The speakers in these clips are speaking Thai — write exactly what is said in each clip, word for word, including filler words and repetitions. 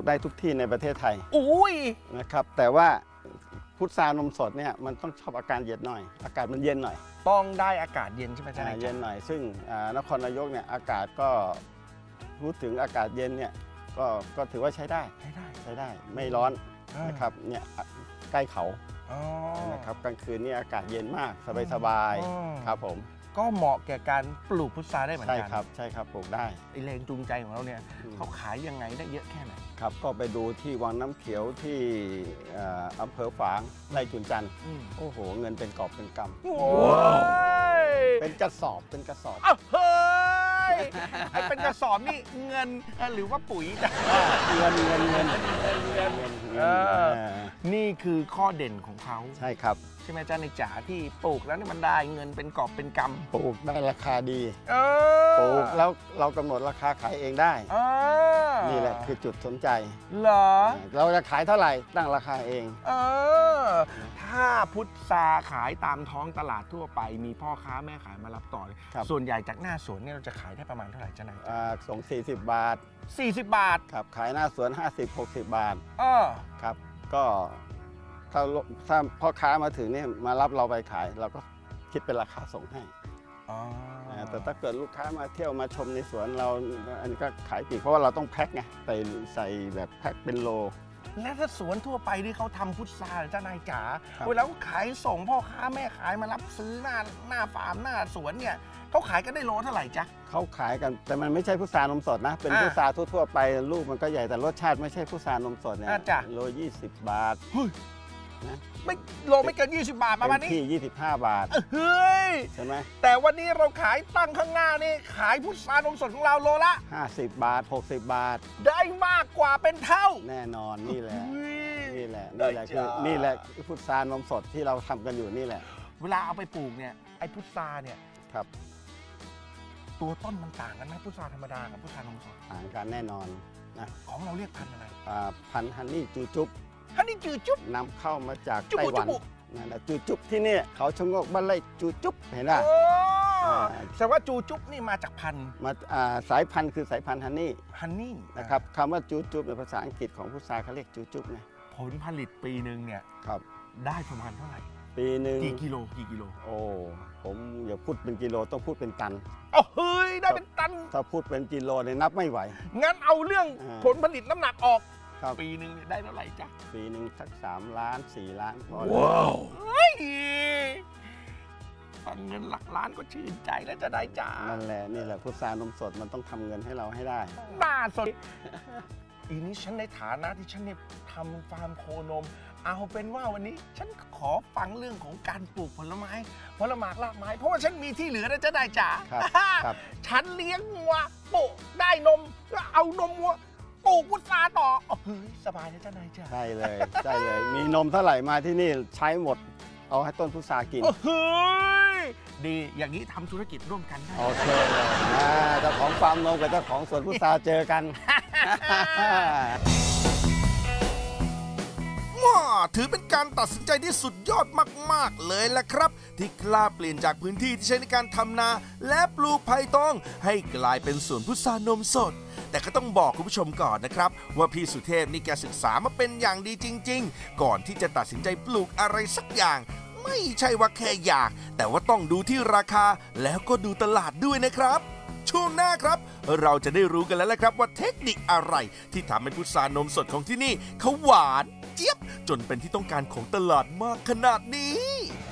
ได้ทุกที่ในประเทศไทยอุ้ยนะครับแต่ว่าพุทรานมสดเนี่ยมันต้องชอบอากาศเย็นหน่อยอากาศมันเย็นหน่อยต้องได้อากาศเย็นใช่ไหมจ๊ะเย็นหน่อยซึ่งนครนายกเนี่ยอากาศก็พูดถึงอากาศเย็นเนี่ยก็ก็ถือว่าใช้ได้ใช้ได้ใช้ได้ไม่ร้อนนะครับเนี่ยใกล้เขานะครับกลางคืนนี่อากาศเย็นมากสบายๆครับผมก็เหมาะแก่การปลูกพุทราได้เหมือนกันใช่ครับใช่ครับปลูกได้ไอแรงจูงใจของเราเนี่ยเขาขายยังไงได้เยอะแค่ไหนครับก็ไปดูที่วังน้ำเขียวที่อำเภอฝางไร่จุนจันทร์โอ้โหเงินเป็นกอบเป็นกำเป็นกระสอบเป็นกระสอบเฮ้ยไอเป็นกระสอบนี่เงินหรือว่าปุ๋ยจ้ะเงินเงินเงินนี่คือข้อเด่นของเขาใช่ครับใช่ไหมจ๊ะในจ๋าที่ปลูกแล้วนี่มันได้เงินเป็นกอบเป็นกำปลูกได้ราคาดีปลูกแล้วเรากำหนดราคาขายเองได้นี่แหละคือจุดสนใจเหรอเราจะขายเท่าไหร่ตั้งราคาเองเออถ้าพุทราขายตามท้องตลาดทั่วไปมีพ่อค้าแม่ขายมารับต่อส่วนใหญ่จากหน้าสวนเนี่ยเราจะขายได้ประมาณเท่าไหร่จ๊ะนายส่งสี่สิบบาทสี่สิบบาทครับขายหน้าสวนห้าสิบ หกสิบบาทเออครับก็ถ้าถ้าพ่อค้ามาถึงนี่มารับเราไปขายเราก็คิดเป็นราคาส่งให้แต่ถ้าเกิดลูกค้ามาเที่ยวมาชมในสวนเราอันนี้ก็ขายปีกเพราะว่าเราต้องแพ็คไงใส่ใส่แบบแพ็คเป็นโลและถ้าสวนทั่วไปที่เขาทำพุทราเจ้านายจ๋าเวลาขายส่งพ่อค้าแม่ขายมารับซื้อหน้าหน้าฟาร์มหน้าสวนเนี่ยเขาขายกันได้โลเท่าไหร่จ๊ะเขาขายกันแต่มันไม่ใช่พุทรานมสดนะเป็นพุทราทั่วๆไปลูกมันก็ใหญ่แต่รสชาติไม่ใช่พุทรานมสดเนี่ยโลยี่สิบบาทนะไม่โลไม่เกินยี่สิบบาทประมาณนี้ที่ยี่สิบห้าบาทเฮ้ยใช่ไหมแต่วันนี้เราขายตั้งข้างหน้านี่ขายพุทรานมสดของเราโลละห้าสิบบาทหกสิบบาทได้มากกว่าเป็นเท่าแน่นอนนี่แหละนี่แหละนี่แหละคือนี่แหละพุทรานมสดที่เราทำกันอยู่นี่แหละเวลาเอาไปปลูกเนี่ยไอ้พุทราเนี่ยครับตัวต้นมันต่างกันไหมพุทราธรรมดากับพุทรานมสดต่างกันแน่นอนนะของเราเรียกพันธุ์อะไรพันธุ์ฮันนี่จูจุ๊บฮันนี่จูจุ๊บนำเข้ามาจากไต้หวันนั่นแหละจูจุ๊บที่นี่เขาชงกบ้านไร่จูจุ๊บเห็นไหมแต่ว่าจูจุ๊บนี่มาจากพันธุ์มาสายพันธุ์คือสายพันธุ์ฮันนี่ฮันนี่นะครับคำว่าจูจุ๊บในภาษาอังกฤษของพุทราเขาเรียกจูจุ๊บไงผลผลิตปีหนึ่งเนี่ยครับได้ประมาณเท่าไหร่ปีหนึ่งกี่กิโลกี่กิโลโอ้ผมอย่าพูดเป็นกิโลต้องพูดเป็นตันอ๋อเฮ้ยได้เป็นตันถ้าพูดเป็นกิโลเนี่ยนับไม่ไหวงั้นเอาเรื่องผลผลิตน้ำหนักออกปีหนึ่งได้เท่าไหร่จ๊ะปีหนึ่งสักสามล้านสี่ล้านพอว้าวเฮ้ยฟังเงินหลักล้านก็ชื่นใจแล้วจะได้จ้านั่นแหละนี่แหละพุทรานมสดมันต้องทำเงินให้เราให้ได้น่าสนอีนี้ฉันในฐานะที่ฉันเนี่ยทำฟาร์มโคนมเอาเป็นว่าวันนี้ฉันขอฟังเรื่องของการปลูกผลไม้ผลหมากรากไม้เพราะว่าฉันมีที่เหลือนะจะได้จ๋าฉันเลี้ยงวัวปลูกได้นมแล้วเอานมวัวปลูกพุทราต่อเฮ้ยสบายนะเจ้านายจ๋าใช่เลยใช่เลยมีนมเท่าไหร่มาที่นี่ใช้หมดเอาให้ต้นพุทรากินเฮ้ยดีอย่างนี้ทำธุรกิจร่วมกันได้โอเคเลยเจ้าของฟาร์มนมกับเจ้าของสวนพุทราเจอกันถือเป็นการตัดสินใจที่สุดยอดมากๆเลยแหละครับที่กล้าเปลี่ยนจากพื้นที่ที่ใช้ในการทำนาและปลูกไผ่ตองให้กลายเป็นสวนพุทรานมสดแต่ก็ต้องบอกคุณผู้ชมก่อนนะครับว่าพี่สุเทพนี่แกศึกษามาเป็นอย่างดีจริงๆก่อนที่จะตัดสินใจปลูกอะไรสักอย่างไม่ใช่ว่าแค่อยากแต่ว่าต้องดูที่ราคาแล้วก็ดูตลาดด้วยนะครับช่วงหน้าครับเราจะได้รู้กันแล้วแหละครับว่าเทคนิคอะไรที่ทำให้พุทรานมสดของที่นี่เขาหวานเจี๊ยบจนเป็นที่ต้องการของตลาดมากขนาดนี้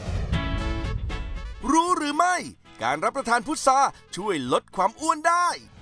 รู้หรือไม่การรับประทานพุทราช่วยลดความอ้วนได้